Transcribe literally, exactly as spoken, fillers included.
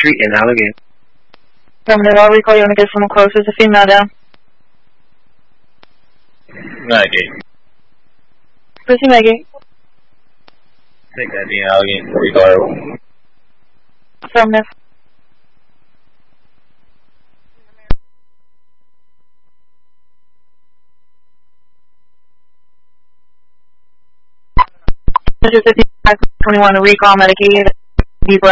Street in Allegheny. Affirmative, I'll recall you want to get someone closer. There's a female down. Maggie. Pussy Maggie. Take that being Allegheny. Recall. Affirmative. This is fifty-five twenty-one to recall medicated.